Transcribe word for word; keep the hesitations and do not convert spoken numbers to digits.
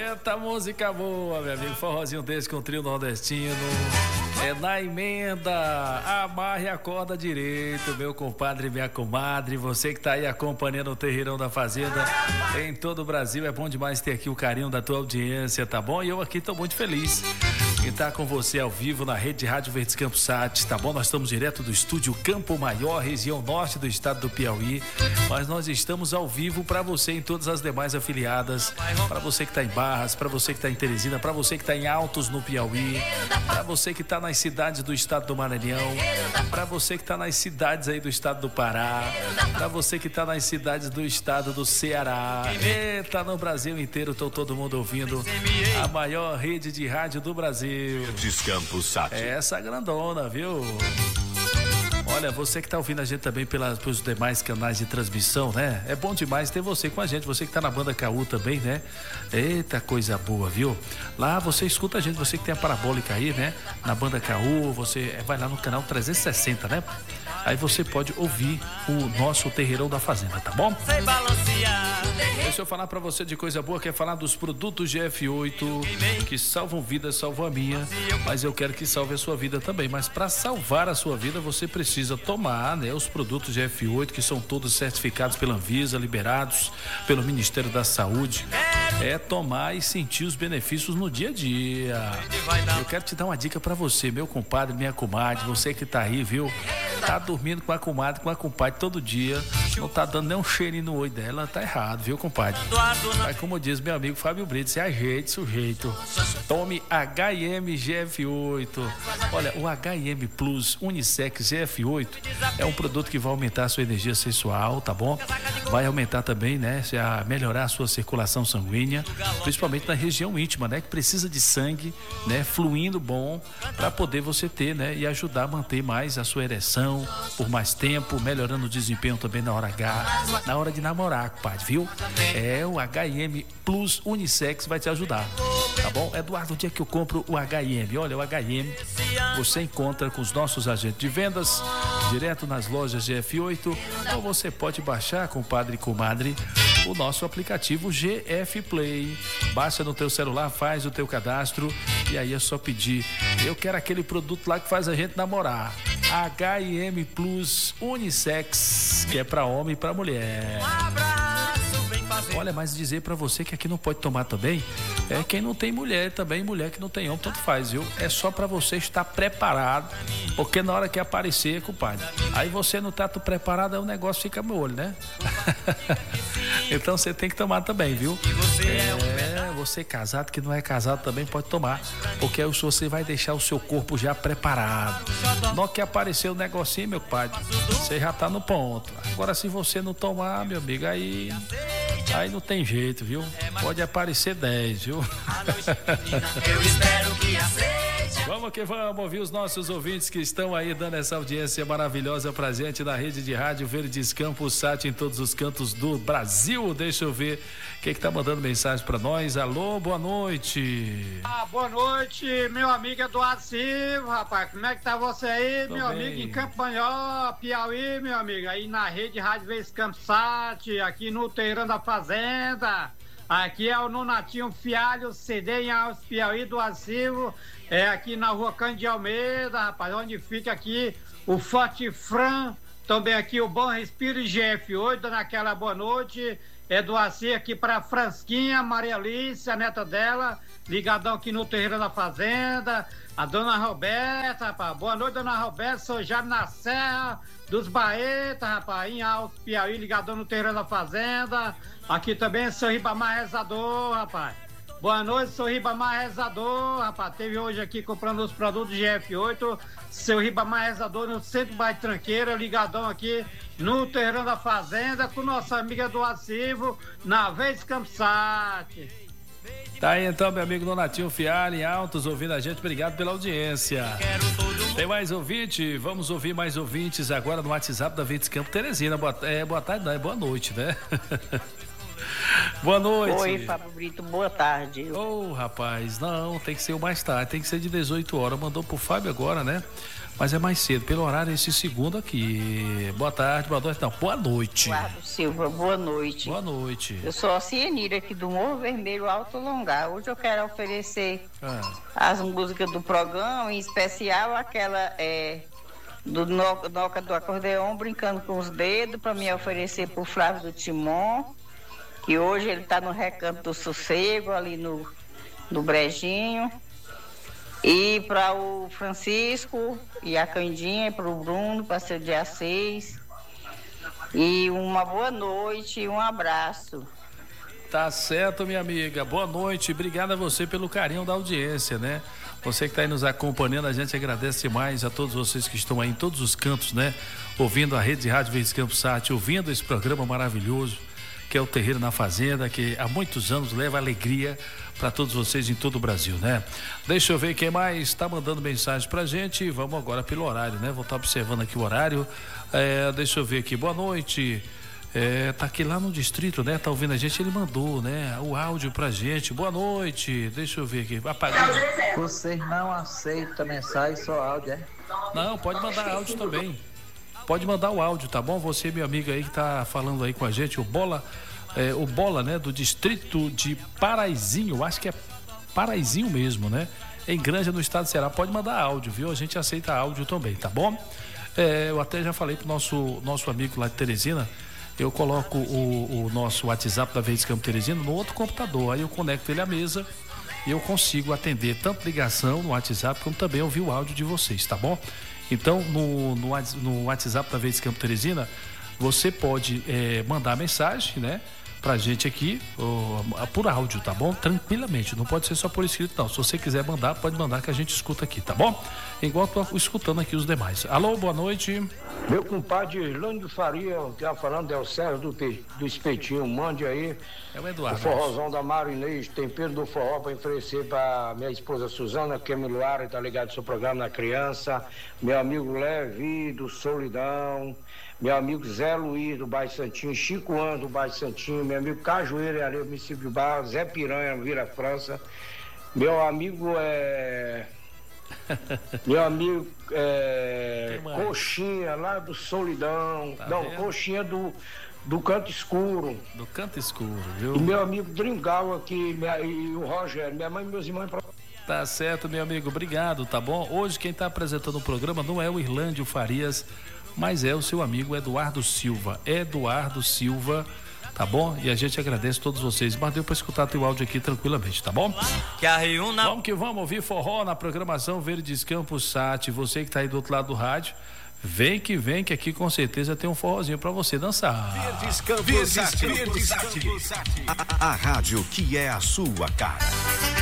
Eita, música boa, meu amigo. Forrozinho desse com o trio nordestino. É na emenda. Amarre a corda direito, meu compadre e minha comadre. Você que tá aí acompanhando o Terreirão da Fazenda em todo o Brasil. É bom demais ter aqui o carinho da tua audiência, tá bom? E eu aqui tô muito feliz em estar com você ao vivo na rede de Rádio Verdes Campos Sat, tá bom? Nós estamos direto do estúdio Campo Maior, região norte do estado do Piauí, mas nós estamos ao vivo para você em todas as demais afiliadas, para você que tá em Barras, para você que tá em Teresina, para você que tá em Altos no Piauí, para você que tá nas cidades do estado do Maranhão, para você que tá nas cidades aí do estado do Pará, para você que tá nas cidades do estado do Ceará. Eita, no Brasil inteiro, tô todo mundo ouvindo a maior rede de rádio do Brasil. Descampo Sat. É essa grandona, viu? Olha, você que tá ouvindo a gente também pelas, pelos demais canais de transmissão, né? É bom demais ter você com a gente, você que tá na banda K U também, né? Eita, coisa boa, viu? Lá você escuta a gente, você que tem a parabólica aí, né? Na banda K U, você vai lá no canal trezentos e sessenta, né? Aí você pode ouvir o nosso Terreirão da Fazenda, tá bom? Deixa eu falar pra você de coisa boa, quer falar dos produtos G F oito que salvam vidas, salvam a minha, mas eu quero que salve a sua vida também. Mas pra salvar a sua vida, você precisa tomar, né, os produtos G F oito, que são todos certificados pela Anvisa, liberados pelo Ministério da Saúde. É tomar e sentir os benefícios no dia a dia. Eu quero te dar uma dica pra você, meu compadre, minha comadre, você que tá aí, viu? Tá dormindo com a comadre, com a compadre todo dia, não tá dando nem um cheirinho no olho dela, tá errado, viu, compadre? Mas como diz meu amigo Fábio Brito, se ajeite, sujeito. Tome H I M G F oito. Olha, o H I M Plus Unissex G F oito é um produto que vai aumentar a sua energia sexual, tá bom? Vai aumentar também, né, a melhorar a sua circulação sanguínea, principalmente na região íntima, né, que precisa de sangue, né, fluindo bom, para poder você ter, né, e ajudar a manter mais a sua ereção por mais tempo, melhorando o desempenho também na hora H, na hora de namorar, compadre, viu? É, o H I M Plus Unissex vai te ajudar, tá bom? Eduardo, onde é que eu compro o H I M? Olha, o H I M você encontra com os nossos agentes de vendas, direto nas lojas G F oito, ou você pode baixar, compadre e comadre, o nosso aplicativo G F Play. Baixa no teu celular, faz o teu cadastro e aí é só pedir. Eu quero aquele produto lá que faz a gente namorar. H I M Plus Unissex, que é pra homem e pra mulher. Olha, mas dizer pra você que aqui não pode tomar também é quem não tem mulher também, mulher que não tem homem, tanto faz, viu? É só pra você estar preparado, porque na hora que aparecer, compadre, aí você não tá preparado, aí o negócio fica no olho, né? Então você tem que tomar também, viu? É, você casado que não é casado também pode tomar, porque aí você vai deixar o seu corpo já preparado. Na hora que aparecer o negocinho, meu compadre, você já tá no ponto. Agora se você não tomar, meu amigo, aí... Aí não tem jeito, viu? Pode aparecer dez, viu? Eu espero que aceite. Vamos que vamos ouvir os nossos ouvintes que estão aí dando essa audiência maravilhosa pra gente na rede de rádio Verdes Campos Sat em todos os cantos do Brasil. Deixa eu ver quem que tá mandando mensagem pra nós. Alô, boa noite. Ah, boa noite, meu amigo Eduardo Silva, rapaz. Como é que tá você aí, Tô meu bem. amigo, em Campo Maior, Piauí, meu amigo, aí na rede Rádio Verdes Campos Sat, aqui no Terreirão da Fazenda. Aqui é o Nonatinho Fialho, C D em Alves, Piauí, do Silva. É aqui na rua Cândido de Almeida, rapaz, onde fica aqui o Forte Fran, também aqui o Bom Respiro G F oito, dando aquela boa noite. É do Aci aqui para Fransquinha, Maria Alice, a neta dela, ligadão aqui no Terreiro da Fazenda, a dona Roberta, rapaz, boa noite, dona Roberta, sou já na Serra dos Baetas, rapaz, em Alto Piauí, ligadão no Terreiro da Fazenda, aqui também sou Ribamar Rezador, rapaz, boa noite, sou Ribamar Rezador, rapaz, teve hoje aqui comprando os produtos G F oito, seu Ribamar Rezador no Centro Bairro Tranqueira, ligadão aqui no Terreirão da Fazenda, com nossa amiga Eduardo Silva, na Vez Campsat. Tá aí então, meu amigo Donatinho Fialho, em Altos, ouvindo a gente. Obrigado pela audiência. Tem mais ouvinte? Vamos ouvir mais ouvintes agora no WhatsApp da Verdes Campos. Teresina, boa, é, boa tarde, não, é boa noite, né? Boa noite. Oi, Fábio Brito, boa tarde. Ô, oh, rapaz, não, tem que ser o mais tarde, tem que ser de dezoito horas. Mandou pro Fábio agora, né? Mas é mais cedo, pelo horário esse segundo aqui. Boa tarde, boa noite, não, boa noite. Eduardo Silva, boa noite. Boa noite. Eu sou a Cienira aqui do Morro Vermelho Alto Longar. Hoje eu quero oferecer ah. as músicas do programa, em especial aquela é, do Noca do Acordeão, Brincando com os Dedos, para me oferecer pro Flávio do Timon, que hoje ele tá no Recanto do Sossego, ali no, no Brejinho. E para o Francisco e a Candinha, para o Bruno, para ser dia seis. E uma boa noite e um abraço. Tá certo, minha amiga. Boa noite. Obrigado a você pelo carinho da audiência, né? Você que está aí nos acompanhando, a gente agradece mais a todos vocês que estão aí em todos os cantos, né? Ouvindo a Rede de Rádio Verdes Campos Sat, ouvindo esse programa maravilhoso, que é o Terreiro na Fazenda, que há muitos anos leva alegria para todos vocês em todo o Brasil, né? Deixa eu ver quem mais está mandando mensagem pra gente. Vamos agora pelo horário, né? Vou estar observando aqui o horário. É, deixa eu ver aqui. Boa noite. É, tá aqui lá no distrito, né? Tá ouvindo a gente, ele mandou, né? O áudio pra gente. Boa noite. Deixa eu ver aqui. Apagou. Vocês não aceitam mensagem, só áudio, é? Não, pode mandar áudio também. Pode mandar o áudio, tá bom? Você, meu amigo aí que tá falando aí com a gente, o Bola, é, o Bola, né? Do distrito de Paraizinho, acho que é Paraizinho mesmo, né? Em Granja, no estado do Ceará. Pode mandar áudio, viu? A gente aceita áudio também, tá bom? É, eu até já falei pro nosso, nosso amigo lá de Teresina, eu coloco o, o nosso WhatsApp da Verdes Campos Teresina no outro computador, aí eu conecto ele à mesa e eu consigo atender tanto ligação no WhatsApp como também ouvir o áudio de vocês, tá bom? Então, no, no, no WhatsApp da Verdes Campos Teresina, você pode é, mandar mensagem, né? Pra gente aqui, ó, por áudio, tá bom? Tranquilamente, não pode ser só por escrito, não. Se você quiser mandar, pode mandar que a gente escuta aqui, tá bom? Igual tô escutando aqui os demais. Alô, boa noite. Meu compadre Irlândio Faria, que tá falando, é o Sérgio do, do Espetinho, mande aí. É o Eduardo. O forrozão da Marinês, tempero do forró pra oferecer pra minha esposa Suzana, que é Miluara, tá ligado no seu programa na criança. Meu amigo Levi do Solidão. Meu amigo Zé Luiz do Bairro Santinho, Chico An do Bairro Santinho, meu amigo Cajueiro e Areia, município de Barra, Zé Piranha, Vila França, meu amigo é... meu amigo é... Coxinha, lá do Solidão, tá não, vendo? Coxinha do, do Canto Escuro. Do Canto Escuro, viu? E meu amigo Dringal aqui, minha, e o Rogério, minha mãe e meus irmãos. Tá certo, meu amigo, obrigado, tá bom? Hoje quem tá apresentando o programa não é o Irlândio Farias, mas é o seu amigo Eduardo Silva. Eduardo Silva, tá bom? E a gente agradece a todos vocês. Mas deu pra escutar teu áudio aqui tranquilamente, tá bom? Que a reúna... Vamos que vamos ouvir forró na programação Verdes Campos Sat. Você que tá aí do outro lado do rádio, vem que vem, que aqui com certeza tem um forrozinho pra você dançar. Verdes Campos Sat. A, a rádio que é a sua cara.